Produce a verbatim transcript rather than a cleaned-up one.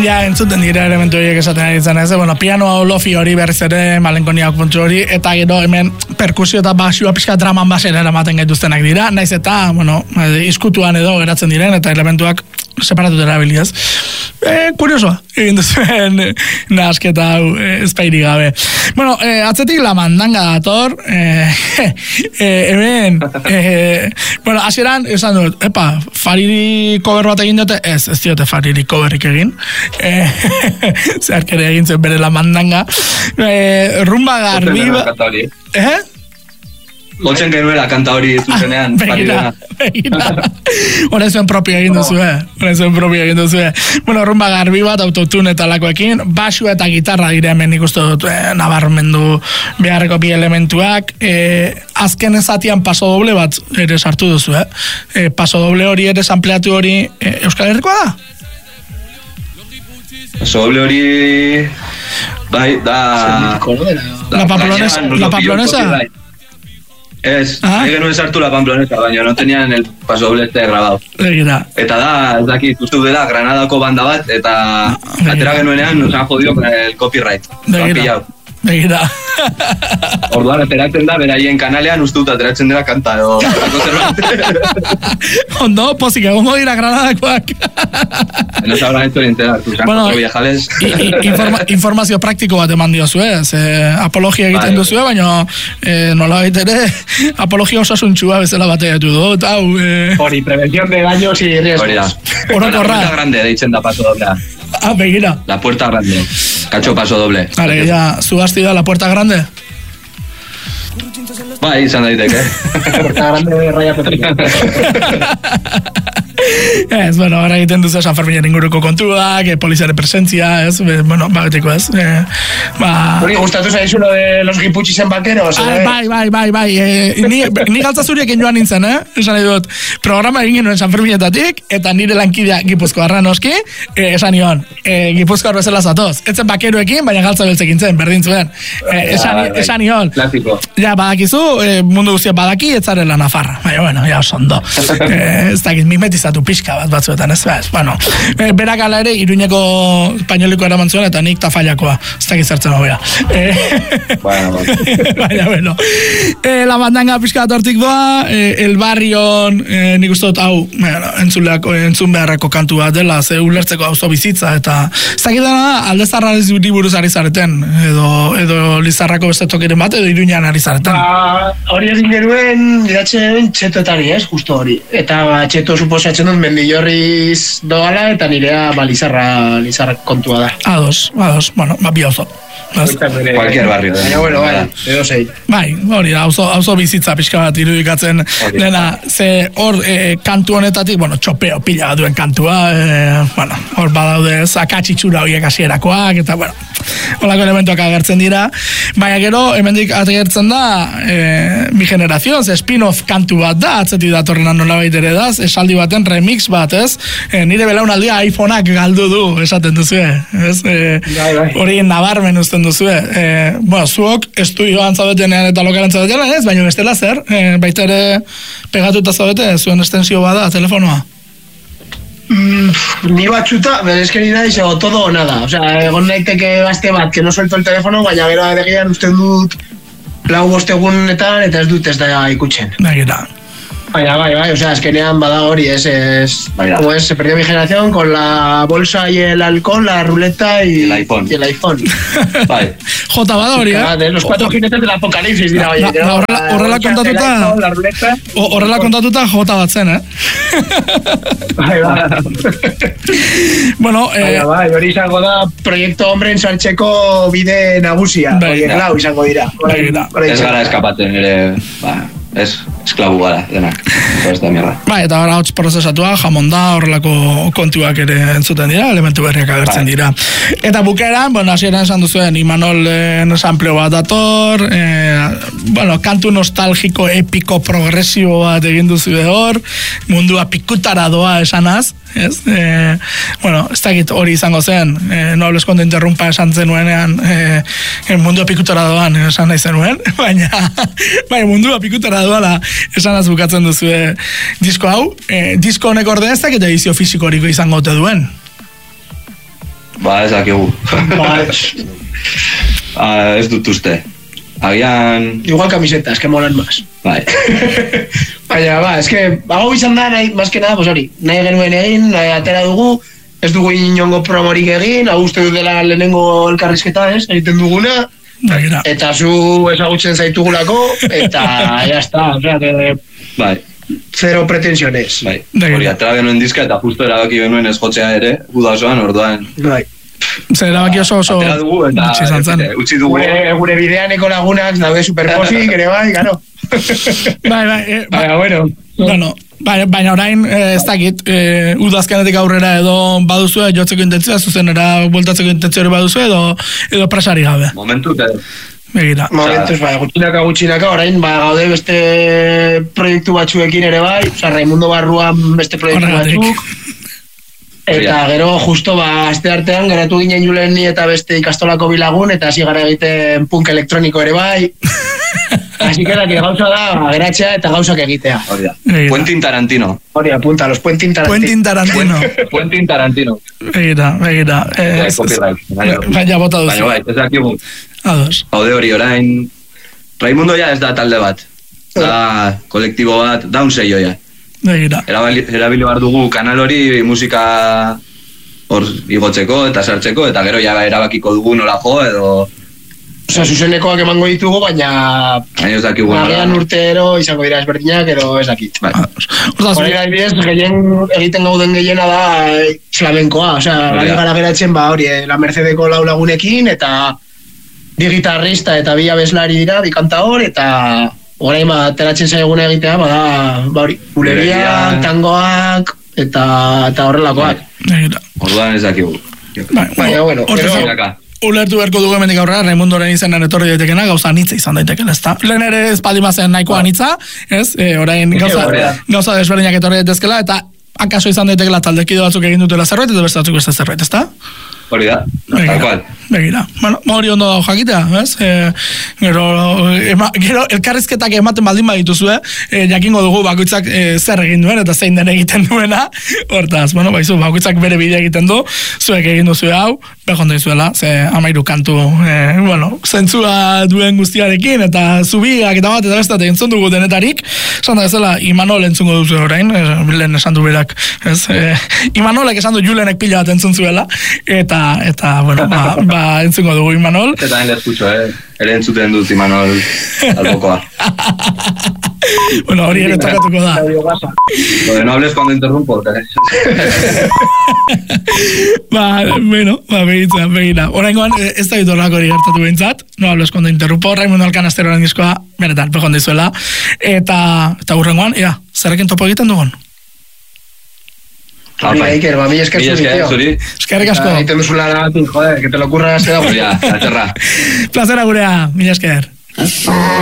Ja, entzuten dira elementu horiek esaten ari zen, ez? Bueno, pianoa lofi hori berriz ere, malenkoniak puntu hori, eta gero hemen perkusio eta basua pixka draman basera eramaten gaituztenak dira, naiz eta, bueno, izkutuan edo geratzen diren, eta elementuak separatut erabiliaz. E, kuriosoa, egin duzuen nahasketa hau ezpairi gabe. Bueno, e, atzetik la mandanga dator, e, e, hemen, e, bueno, hasieran esan dut, epa, Fariri cover bat egin dute, ez, ez diote Fariri coverik egin, e, zeharkere egin zen bere la mandanga, e, rumba garbi... Eh? Gotzen genuela kanta hori zuzenean. Begira, begira. Hora zuen propio egin duzue. Hora zuen propio egin duzue. Bueno, rumba garbi bat, autotune eta lakoekin, basua eta gitarra dire hemen ikustu dut, eh, nabarmendu beharreko bi elementuak. Eh, azken ezatian paso doble bat ere sartu duzu, eh? eh paso doble hori ere sampleatu hori eh, Euskal Herrikoa da? Paso doble hori... Bai, da... La pamplonesa? La pamplonesa? Ez, ah? Egen nuen sartu la pamplonesa, baina no tenían el paso doble este grabado. Begira. Eta da, ez dakit, uste dela, Granadako banda bat, eta atera genuenean nos han jodido con el copyright. Begira. Begira. Orduan, ateratzen da, beraien kanalean uste dut ateratzen dela kanta, edo... Ondo, pozik egongo dira Granadakoak. No sabrán esto entera, tu san bueno, viajales. Informa, informazio praktiko bat eman diozu, ez? Eh, apologia egiten duzu, baina eh, nola ere apologia osasuntxua bezala bateatu dut, hau... Eh... Hori, prevención de daños y riesgos. Hori da. La puerta grande, deitzen da paso doblea. Ah, begira. La puerta grande. Cacho paso doble. Vale, ya, zugazti da la puerta grande. Bai, izan daiteke. La puerta grande de Raya Petrina. Ez, bueno, ahora egiten duzu San Ferminen inguruko kontuak, eh, poliziare presentzia, ez, eh, bueno, bagetiko ez. Eh, ba... Hori, gustatu zaizu lo de los guipuchisen vaqueros, ah, eh? Bai, bai, bai, bai, eh, ni, ni galtza zuriekin joan nintzen, eh? Esan edut, programa egin genuen San Ferminetatik, eta nire lankidea Gipuzkoarra noski, eh, esan nion, eh, Gipuzkoar bezala zatoz. Etzen bakeroekin, baina galtza beltzekin zen, berdin zuen. Eh, esan, ja, esan nion. Klasiko. Ja, badakizu, eh, mundu guztia badaki, etzarela Nafarra. Baina, bueno, ja, osondo. eh, ez dakit, mimetizatu pixka bat batzuetan, ez bez, bueno, e, berak ala ere Iruñeko espainoliko eraman zuen eta nik tafallakoa, ez dakit zertzen hobea. E, bueno, baina, bueno. E, la bandanga pixka bat hortik doa, e, el barrion, e, nik uste dut, hau, bueno, entzuleako, entzun beharreko kantu bat dela, ze ulertzeko auzo bizitza, eta ez dakit dena, aldezarra buruz ari zareten, edo, edo Lizarrako beste tokiren bat, edo Iruñan ari zareten. Ba, hori egin genuen, idatzen txetoetari, ez, justo hori. Eta ba, txeto suposatzen dut Mendillorriz doala eta nirea ba, Lizarra, Lizarra kontua da. Ados, ados, bueno, ba, bi auzo. Cualquier barrio. Baina, bueno, bai, edo zei. Bai, hori da, auzo, auzo bizitza pixka bat irudikatzen dena, ze hor e, kantu honetatik, bueno, txopeo pila bat duen kantua, e, bueno, hor badaude zakatxitxura horiek hasierakoak, eta, bueno, holako elementuak agertzen dira, baina gero, hemendik agertzen da, e, mi generazioz, spin-off kantu bat da, atzeti datorrena nolabait ere da, esaldi baten remix bat, ez? E, nire belaunaldia iPhoneak galdu du, esaten duzu, ez? E, hori nabarmen uzten duzue. Eh, bueno, zuok estudioan zaudetenean eta lokalen zaudetenean, ez? Baina bestela zer? Eh, baita ere pegatuta zaudete, zuen estensio bada, telefonoa? Mm, ni batxuta, berezkeri da, izego, todo o nada. O sea, egon naiteke bazte bat, que no suelto el teléfono, baina gero adegian uste dut lau bostegunetan eta ez dut ez da ikutzen. Begira. Baina, bai, bai, o sea, eskenean bada hori, es, es, como es, se perdió mi generación con la bolsa y el alcohol, la ruleta y, y el iPhone. Y el iPhone. Bai. Jota bada hori, eh? De los cuatro jinetes del apocalipsis, dira, oye. Horrela kontatuta, horrela kontatuta jota bat zen, eh? Bai, bai. Bueno, eh... Bai, bai, hori izango da proiektu hombre sartzeko bide nagusia. Bai, lau izango dira. Ez gara eskapaten, ere, ba... Ez, esklabu gara, denak. Ez da mierda. Bai, eta hori hotz prozesatua, jamonda, horrelako kontuak ere entzuten dira, elementu berriak agertzen dira. Eta bukeran, bueno, hasieran esan duzuen, Imanolen sampleo bat dator, eh, bueno, kantu nostalgiko, epiko, progresio bat egin duzu hor, mundua pikutara doa esanaz, ez? Eh, bueno, ez dakit hori izango zen, eh, no hables cuando interrumpa esan zenuenean, eh, el mundua pikutara doan esan nahi zenuen, baina, baina mundua pikutara doala esan azbukatzen duzu eh, disko hau, eh, disko honek orde ez dakit edizio fisikoriko izango ote duen. Ba, ez dakigu. Ba, ah, ez dut uste. Agian... igual camisetas, que molan más. Bai. Baina, ba, es que, bago bizan da, nahi, más que nada, pues hori, nahi genuen egin, nahi atera dugu, ez dugu inongo promorik egin, hau uste dut dela lehenengo elkarrizketa, ez, egiten duguna, Begira. eta zu ezagutzen zaitugulako, eta ya está, o sea, que Bai. zero pretensiones. Bai. Begira. Hori, atera genuen diska eta justo erabaki genuen ez jotzea ere, guda osoan, orduan. Bai. Zer erabaki oso oso Atera dugu eta gutxi izan zen. eh, utzi dugu. Gure, gure bideaneko lagunak daude superposik, ere bai, gano. Bai, bai, eh, bai, Baina, bueno. bueno, bai, baina orain eh, ez dakit, eh, udazkenetik aurrera edo baduzu jotzeko intentzioa, zuzenera bueltatzeko intentzio hori baduzu edo edo presari gabe. Momentu, eta Begira. Momentuz, bai, gutxinaka gutxinaka, orain, ba, gaude beste proiektu batzuekin ere bai, oza, Raimundo Barruan beste proiektu Horregatik. batzuk, eta gero justo ba aste artean geratu ginen Julen ni eta beste ikastolako bilagun eta hasi gara egiten punk elektroniko ere bai. Así que la que gauza da geratzea eta gauzak egitea. hori da. Begira. Quentin Tarantino. Hori apunta, los Puentin Tarantino. Quentin Tarantino. Quentin Tarantino. Begira, begira. Eh, Bai, ez- copyright. Baina- Baina bota Baina duzu. bai, ez dakigu. Ados. Haude hori orain, Raimundo ja ez da talde bat. Da kolektibo bat, da un sello ja. Begira. Erabili, erabili behar dugu kanal hori musika hor igotzeko eta sartzeko, eta gero ja erabakiko dugu nola jo edo... Osa, zuzenekoak emango ditugu, baina Baina ez dakigu agian nola. urtero izango dira ezberdinak, edo ez dakit. Bai. Ados. Hortaz, Horrein adibidez, gehien egiten gauden gehiena da eh, flamenkoa, osea, Hori gari da. gara geratzen, ba, hori, eh, la Mercedeko lau lagunekin, eta bi gitarrista eta bi abeslari dira, bi kantaor, eta orain ba, ateratzen zaiguna egitea, ba, da, ba, hori, buleria, Buleria. tangoak, eta, eta horrelakoak. begira. Orduan ez dakigu. Bai, Baina, bueno, hortaz, gero- Miraka. ulertu beharko dugu hemendik aurrera, Raimundoren izenan etorri daitekena, gauza anitza izan daitekela, ezta? Lehen ere ez padimazen nahiko anitza, ez? E, orain gauza, hori da. gauza desberdinak etorri daitezkela, eta akaso izan daitekela taldekide batzuk egin dutela zerbait, eta beste batzuk beste zerbait, ezta? Hori da, tal cual. Begira. Bueno, hori ondo dago jakitea, ez? E, gero, ema, gero elkarrizketak ematen baldin badituzue, e, jakingo dugu bakoitzak e, zer egin duen eta zein den egiten duena. Hortaz, bueno, baizu, bakoitzak bere bidea egiten du, zuek egin duzu hau, behondo izuela, ze amairu kantu, e, bueno, zentzua duen guztiarekin, eta zubiak eta bat, eta bestate entzun dugu denetarik, esan da bezala, Imanol entzungo duzu orain, e, lehen esan du berak, ez? E, Imanolek esan du Julenek pila bat entzun zuela, eta, eta bueno, ba, ba entzungo dugu Imanol. Eta hain lezkutxo, eh? Ere entzuten dut Imanol albokoa. Bueno, hori ere tokatuko da. Joder, no hables cuando interrumpo. Ba, bueno, ba, begitza, begira. Oraingoan eh, ez da ditu horrako hori gertatu behintzat, no hables cuando interrumpo, Raimundo Alcanasteroren diskoa, benetan, pekon dizuela. Eta, eta urrengoan, ea, zerrekin topo egiten dugun? Hori da, Iker, ba, mi esker Mila zuri, esker, tío. zuri. Eskerrik asko. Egiten duzula lagatik, joder, que te lo curras, te da Hori da, aterra. Plazera gurea, mila esker.